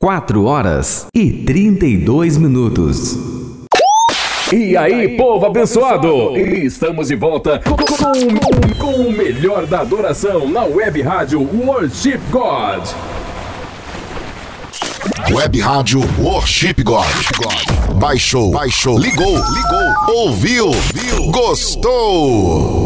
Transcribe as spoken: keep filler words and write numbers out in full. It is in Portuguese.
quatro horas e trinta e dois minutos. E aí, povo abençoado! Estamos de volta com, com, com o melhor da adoração na web rádio Worship God. Web rádio Worship God. Baixou, baixou, ligou, ligou, ouviu, viu, gostou.